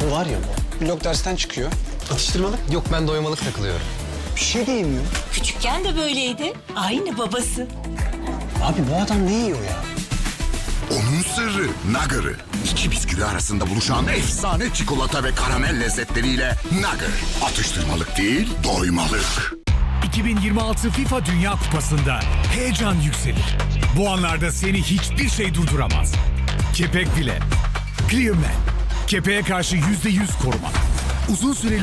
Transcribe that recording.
Bu var ya bu. Blok dersten çıkıyor. Atıştırmalık. Yok, ben doymalık takılıyorum. Bir şey de yemiyor. Küçükken de böyleydi. Aynı babası. Abi bu adam ne yiyor ya? Onun sırrı Nugger'ı. İki bisküvi arasında buluşan efsane çikolata ve karamel lezzetleriyle Nugger. Atıştırmalık değil, doymalık. 2026 FIFA Dünya Kupası'nda heyecan yükselir. Bu anlarda seni hiçbir şey durduramaz. Kepek bile. Clearman. Kepeğe karşı %100 koruma. Uzun süreli